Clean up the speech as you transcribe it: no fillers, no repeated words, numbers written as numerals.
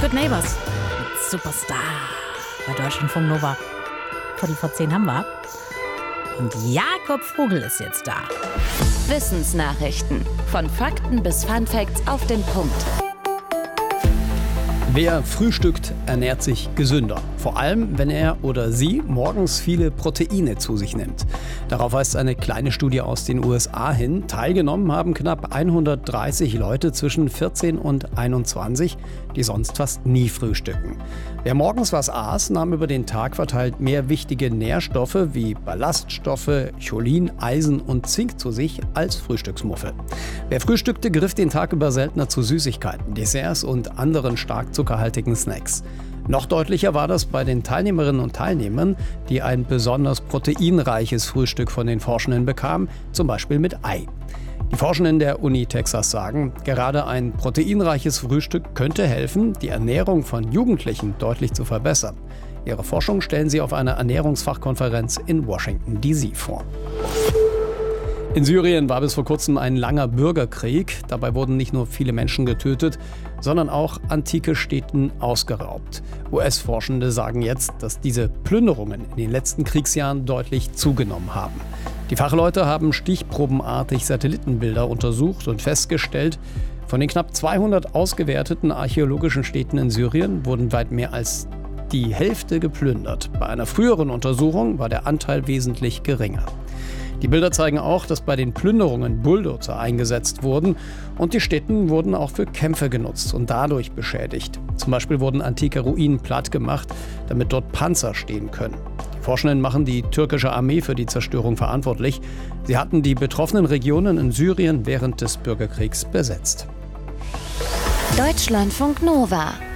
Good Neighbors mit Superstar bei Deutschlandfunk Nova. 10:15 haben wir. Und Jakob Vogel ist jetzt da. Wissensnachrichten. Von Fakten bis Funfacts auf den Punkt. Wer frühstückt, ernährt sich gesünder. Vor allem, wenn er oder sie morgens viele Proteine zu sich nimmt. Darauf weist eine kleine Studie aus den USA hin. Teilgenommen haben knapp 130 Leute zwischen 14 und 21, die sonst fast nie frühstücken. Wer morgens was aß, nahm über den Tag verteilt mehr wichtige Nährstoffe wie Ballaststoffe, Cholin, Eisen und Zink zu sich als Frühstücksmuffel. Wer frühstückte, griff den Tag über seltener zu Süßigkeiten, Desserts und anderen stark zuckerhaltigen Snacks. Noch deutlicher war das bei den Teilnehmerinnen und Teilnehmern, die ein besonders proteinreiches Frühstück von den Forschenden bekamen, zum Beispiel mit Ei. Die Forschenden der Uni Texas sagen, gerade ein proteinreiches Frühstück könnte helfen, die Ernährung von Jugendlichen deutlich zu verbessern. Ihre Forschung stellen sie auf einer Ernährungsfachkonferenz in Washington, D.C. vor. In Syrien war bis vor kurzem ein langer Bürgerkrieg. Dabei wurden nicht nur viele Menschen getötet, sondern auch antike Städte ausgeraubt. US-Forschende sagen jetzt, dass diese Plünderungen in den letzten Kriegsjahren deutlich zugenommen haben. Die Fachleute haben stichprobenartig Satellitenbilder untersucht und festgestellt, von den knapp 200 ausgewerteten archäologischen Städten in Syrien wurden weit mehr als die Hälfte geplündert. Bei einer früheren Untersuchung war der Anteil wesentlich geringer. Die Bilder zeigen auch, dass bei den Plünderungen Bulldozer eingesetzt wurden und die Stätten wurden auch für Kämpfe genutzt und dadurch beschädigt. Zum Beispiel wurden antike Ruinen platt gemacht, damit dort Panzer stehen können. Die Forschenden machen die türkische Armee für die Zerstörung verantwortlich. Sie hatten die betroffenen Regionen in Syrien während des Bürgerkriegs besetzt. Deutschlandfunk Nova.